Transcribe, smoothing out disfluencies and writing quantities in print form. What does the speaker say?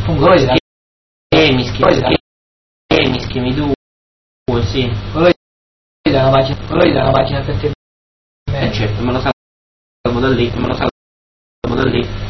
fungo, mischiami due, sì. quello gli dà una pagina a 7 certo, me lo salvo da lì,